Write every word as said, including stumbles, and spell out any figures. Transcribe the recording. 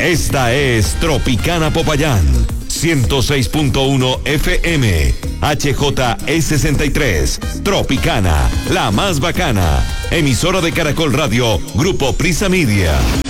Esta es Tropicana Popayán, ciento seis punto uno F M, H J E sesenta y tres, Tropicana, la más bacana, emisora de Caracol Radio, Grupo Prisa Media.